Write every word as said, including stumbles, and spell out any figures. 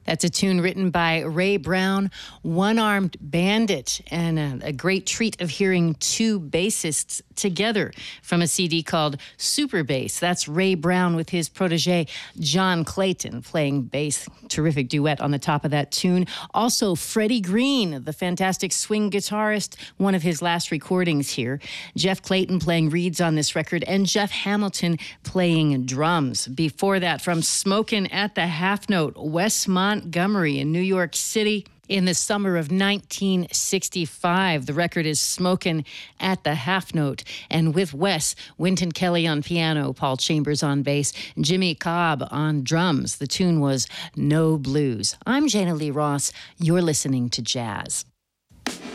That's a tune written by Ray Brown, One-Armed Bandit, and a, a great treat of hearing two bassists together from a C D called Super Bass. That's Ray Brown with his protege, John Clayton, playing bass. Terrific duet on the top of that tune. Also, Freddie Green, the fantastic swing guitarist, one of his last recordings here. Jeff Clayton playing reeds on this record, and Jeff Hamilton playing drums. Before that, from Smokin' at the Half Note, Wes Montgomery in New York City in the summer of nineteen sixty-five. The record is Smokin' at the Half Note. And with Wes, Wynton Kelly on piano, Paul Chambers on bass, Jimmy Cobb on drums. The tune was No Blues. I'm Jana Lee Ross. You're listening to Jazz.